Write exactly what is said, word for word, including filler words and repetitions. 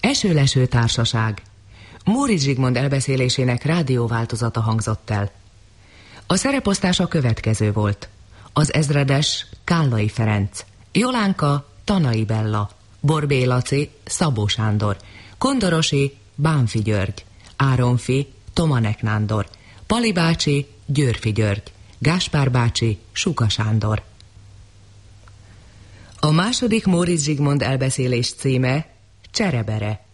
Eső-leső társaság. Móricz Zsigmond elbeszélésének rádióváltozata hangzott el. A szereposztás a következő volt. Az ezredes Kállai Ferenc, Jolánka Tanai Bella, Borbély Laci Szabó Sándor, Kondorosi Bánfi György, Áronfi Tomanek Nándor, Pali bácsi Győrfi György, Gáspár bácsi Suka Sándor. A második Móricz Zsigmond elbeszélés címe Cserebere.